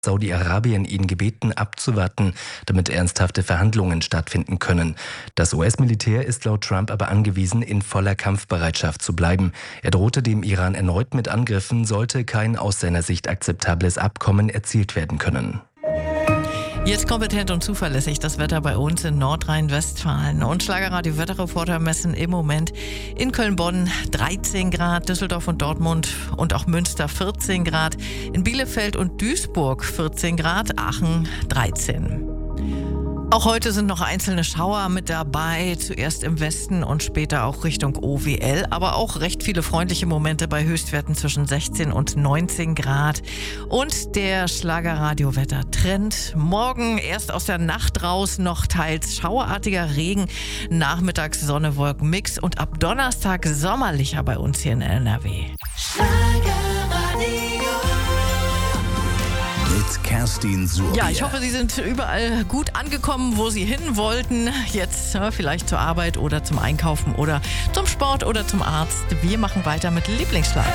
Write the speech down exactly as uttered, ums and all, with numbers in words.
Saudi-Arabien ihn gebeten, abzuwarten, damit ernsthafte Verhandlungen stattfinden können. Das U S-Militär ist laut Trump aber angewiesen, in voller Kampfbereitschaft zu bleiben. Er drohte dem Iran erneut mit Angriffen, sollte kein aus seiner Sicht akzeptables Abkommen erzielt werden können. Jetzt kompetent und zuverlässig das Wetter bei uns in Nordrhein-Westfalen. Und Schlagerradio Wetterreporter messen im Moment in Köln-Bonn dreizehn Grad, Düsseldorf und Dortmund und auch Münster vierzehn Grad, in Bielefeld und Duisburg vierzehn Grad, Aachen dreizehn. Auch heute sind noch einzelne Schauer mit dabei, zuerst im Westen und später auch Richtung O W L, aber auch recht viele freundliche Momente bei Höchstwerten zwischen sechzehn und neunzehn Grad. Und der Schlagerradio-Wetter-Trend: morgen erst aus der Nacht raus noch teils schauerartiger Regen, nachmittags Sonne, Wolken, Mix und ab Donnerstag sommerlicher bei uns hier in N R W. Mit Kerstin Surbier. Ja, ich hoffe, Sie sind überall gut angekommen, wo Sie hin wollten. Jetzt ja, vielleicht zur Arbeit oder zum Einkaufen oder zum Sport oder zum Arzt. Wir machen weiter mit Lieblingsschlag.